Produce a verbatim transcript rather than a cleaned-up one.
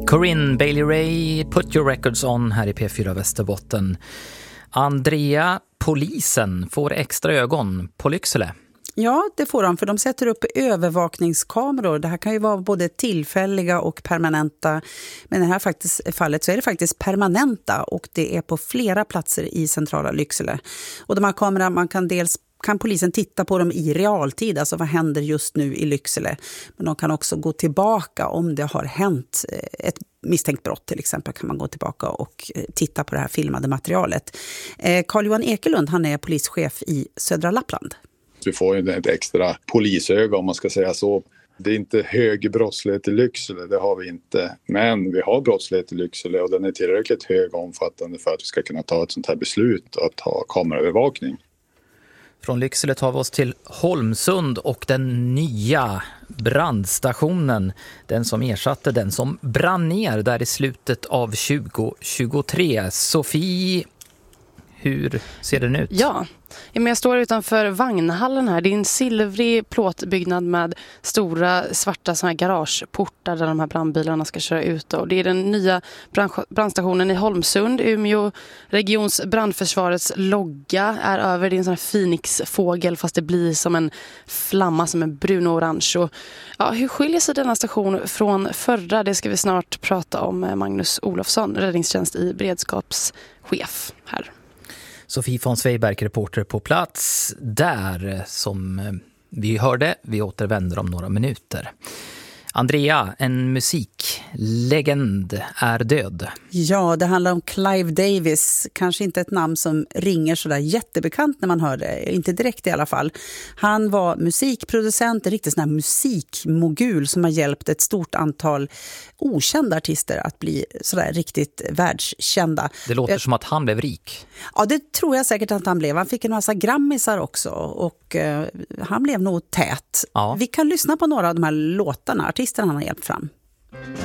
Corinne Bailey Ray, Put Your Records On här i P fyra Västerbotten. Andrea, polisen får extra ögon på Lycksele. Ja, det får de, för de sätter upp övervakningskameror. Det här kan ju vara både tillfälliga och permanenta. Men i det här faktiskt, fallet så är det faktiskt permanenta, och det är på flera platser i centrala Lycksele. Och de här kamerorna, man kan dels kan polisen titta på dem i realtid, alltså vad händer just nu i Lycksele. Men de kan också gå tillbaka om det har hänt ett misstänkt brott till exempel, kan man gå tillbaka och titta på det här filmade materialet. Carl-Johan Ekelund, han är polischef i södra Lappland. Vi får ju ett extra polisöga, om man ska säga så. Det är inte hög brottslighet i Lycksele, det har vi inte. Men vi har brottslighet i Lycksele, och den är tillräckligt hög och omfattande för att vi ska kunna ta ett sånt här beslut att ha kameraövervakning. Från Lycksele tar vi oss till Holmsund och den nya brandstationen. Den som ersatte den som brann ner där i slutet av tjugo tjugotre. Sofie, hur ser den ut? Ja, men jag står utanför vagnhallen här. Det är en silvrig plåtbyggnad med stora svarta såna här garageportar där de här brandbilarna ska köra ut. Och det är den nya brandstationen i Holmsund. Umeå regions brandförsvarets logga är över. Det är en sån här Phoenix-fågel, fast det blir som en flamma, som en brun och orange. Och, ja, hur skiljer sig denna station från förra? Det ska vi snart prata om med Magnus Olofsson, räddningstjänst i beredskapschef här. Sofie von Sveiberg, reporter på plats där, som vi hörde. Vi återvänder om några minuter. Andrea, en musiklegend är död. Ja, det handlar om Clive Davis. Kanske inte ett namn som ringer sådär jättebekant när man hör det. Inte direkt i alla fall. Han var musikproducent, en riktigt sån här musikmogul som har hjälpt ett stort antal okända artister att bli sådär riktigt världskända. Det låter jag... som att han blev rik. Ja, det tror jag säkert att han blev. Han fick en massa grammisar också, och eh, han blev nog tät. Ja. Vi kan lyssna på några av de här låtarna, artisterna han har hjälpt fram.